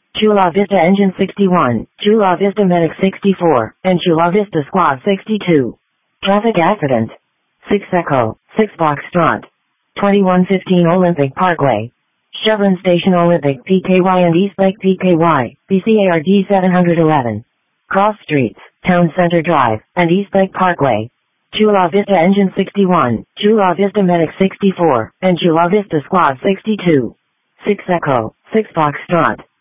Chula Vista Engine 61, Chula Vista Medic 64, and Chula Vista Squad 62. Traffic accident. 6 Echo, 6 Foxtrot. 2115 Olympic Parkway. Chevron Station Olympic PKY and Eastlake PKY, BCARD 711. Cross Streets, Town Center Drive, and Eastlake Parkway. Chula Vista Engine 61, Chula Vista Medic 64, and Chula Vista Squad 62. 6 Echo, 6 Foxtrot.